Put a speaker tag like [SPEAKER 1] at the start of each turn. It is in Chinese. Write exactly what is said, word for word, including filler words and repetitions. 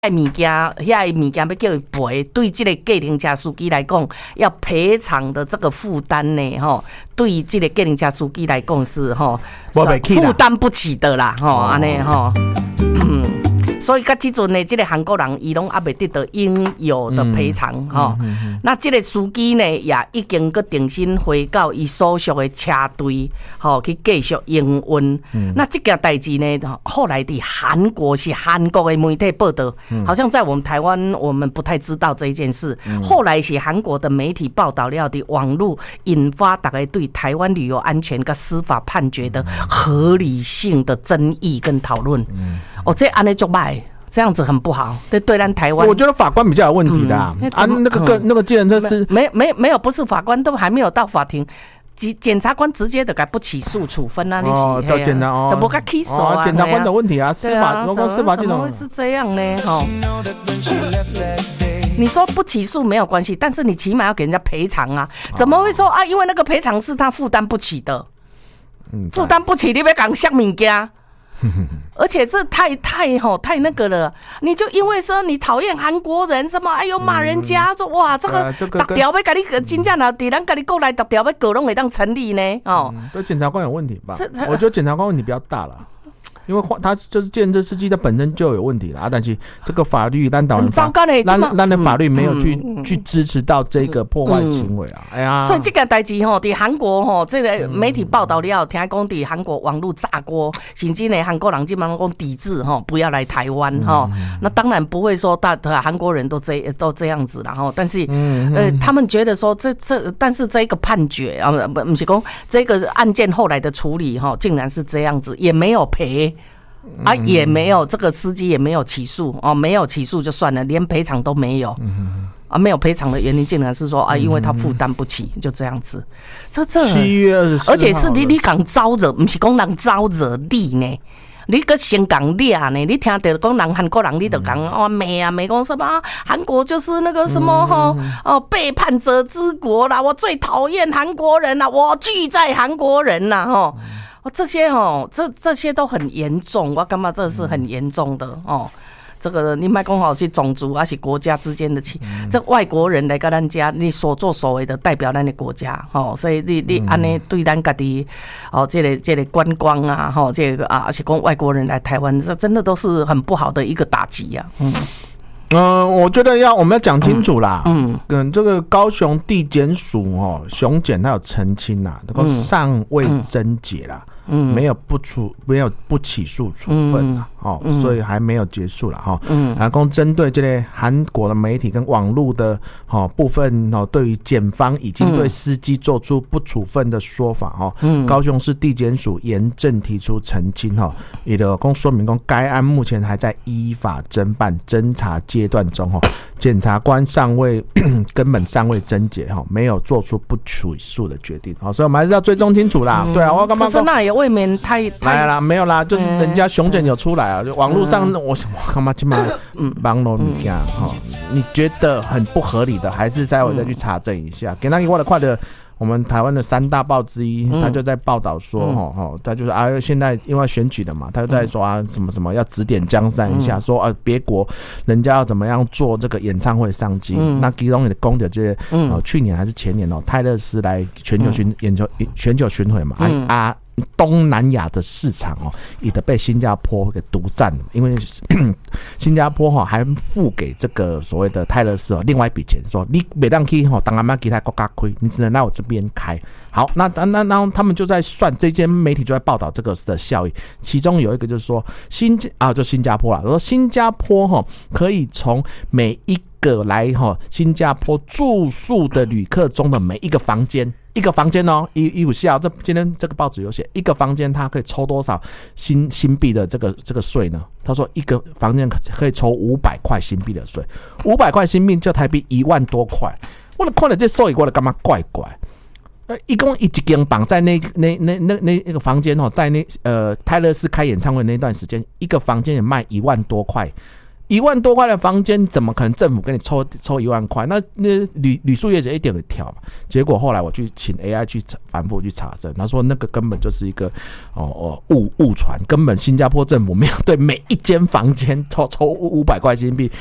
[SPEAKER 1] 物件，遐物件要叫伊赔，对这个计程车司机来讲，要赔偿的这个负担呢，吼，对这个计程车司机来讲是吼，负担不起的啦，吼，安尼吼，嗯。所以，到即阵呢，这个韩国人伊拢还未得到应有的赔偿哈、嗯嗯嗯。那这个司机呢，也已经个重新回到伊所属的车队，吼，去继续营运、嗯。那这件代志呢，后来的韩国是韩国的媒体报道、嗯，好像在我们台湾我们不太知道这一件事。嗯、后来是韩国的媒体报道了的网络，引发大家对台湾旅游安全跟司法判决的合理性的争议跟讨论。嗯、哦，这安尼就歹。这样子很不好，对对，咱台湾，
[SPEAKER 2] 我觉得法官比较有问题的啊，嗯、啊那个个、嗯、那个计程车是
[SPEAKER 1] 没没没有，不是法官都还没有到法庭，检察官直接的给不起诉处分啊，你
[SPEAKER 2] 哦，到检察哦，
[SPEAKER 1] 都不给起诉啊，
[SPEAKER 2] 检察官的问题啊，司法如果司法系统
[SPEAKER 1] 怎么会是这样呢？哦，你说不起诉没有关系，但是你起码要给人家赔偿啊，怎么会说啊？因为那个赔偿是他负担不起的，负担不起，你要讲什么物件？而且这太太吼太那个了，你就因为说你讨厌韩国人什么，哎呦骂人家、嗯、说哇这个达条要跟你真正啊，敌人跟你过来达条要搞拢会当成立呢哦、嗯，
[SPEAKER 2] 对检察官有问题吧？我觉得检察官问题比较大了。因为他就是计程车司机，他本身就有问题了啊，但是这个法律，咱岛人法，咱咱的法律没有去、嗯嗯、去支持到这个破坏行为啊，嗯、哎呀，
[SPEAKER 1] 所以这个代志吼，在韩国吼，这个媒体报道了，听讲在韩国网络炸锅，甚至呢韩国人基本上讲抵制吼，不要来台湾哈、嗯。那当然不会说大韩国人都这都这样子了哈，但是、嗯、呃，他们觉得说这这，但是这个判决啊，不不是讲这个案件后来的处理哈，竟然是这样子，也没有赔。啊，也没有这个司机也没有起诉哦，没有起诉就算了，连赔偿都没有。嗯、啊，没有赔偿的原因竟然是说啊，因为他负担不起，就这样子。这这
[SPEAKER 2] 七月二十四号，
[SPEAKER 1] 而且是你你讲招惹，不是讲人招惹你呢。你个先讲俩呢？你听到讲人韩国人，你就讲哦骂啊骂，讲什么韩国就是那个什么哈、嗯、哦背叛者之国啦，我最讨厌韩国人啦，我拒在韩国人啦哈。哦，这些哦，这这些都很严重，我感觉这是很严重的哦。这个你莫讲好是种族还是国家之间的，嗯、这外国人来跟咱家，你所作所为的代表咱的国家，哦，所以你你安尼对咱家己，哦，这个这个观光啊，吼、哦，这个啊，而且讲外国人来台湾，这真的都是很不好的一个打击啊，嗯。
[SPEAKER 2] 嗯、呃，我觉得要我们要讲清楚啦。嗯，跟这个高雄地检署哦，雄检他有澄清啦，这个尚未侦结啦。嗯，没有不处没有不起诉处分啦、嗯哦嗯，所以还没有结束啦哈。嗯，然后针对这类韩国的媒体跟网络的哦部分哦，对于检方已经对司机做出不处分的说法哈。嗯，高雄市地检署严正提出澄清哈，也的公说明公该案目前还在依法侦办侦查阶段中哈，检察官尚未根本尚未侦结哈，没有做出不起诉的决定。好，所以我们还是要追踪清楚啦。嗯、对啊，我干嘛？
[SPEAKER 1] 可是那也未免太
[SPEAKER 2] 来啦，没有啦，就是人家雄检有出来啊，就网络上、嗯、我我干嘛去买网络物件哈？你觉得很不合理的，还是再我再去查证一下。给那个我的快的，我们台湾的三大报之一，他就在报道说，哈、嗯、哈，他就是啊，现在因为选举的嘛，他就在说啊，什么什么要指点江山一下，嗯、说啊，别国人家要怎么样做这个演唱会商机。嗯、那其中也攻的这些，嗯、呃，去年还是前年哦，泰勒斯来全球巡演球全球巡回嘛，嗯、啊。东南亚的市场哦，也得被新加坡给独占了，因为新加坡哈还付给这个所谓的泰勒斯哦另外一笔钱，说你每当去哈当阿妈给他国家亏，你只能来我这边开。好，那那那他们就在算，这间媒体就在报道这个的效益，其中有一个就是说新啊就新加坡啦，说新加坡哈可以从每一个来哈新加坡住宿的旅客中的每一个房间。一个房间哦，一一五四号，这今天这个报纸有写，一个房间它可以抽多少新新币的这个这个税呢？他说一个房间可以抽五百块新币的税，五百块新币就台币一万多块。我看了这数字，我就感觉怪怪。呃，一共一间房在那那那那那那个房间哦，在那呃泰勒斯开演唱会那段时间，一个房间也卖一万多块。 一万多块的房间，怎么可能政府给你抽抽一万块？那那旅旅宿业者一点一条嘛。结果后来我去请 A I 去反复去查证，他说那个根本就是一个哦哦误误传，根本新加坡政府没有对每一间房间抽抽五百块新币，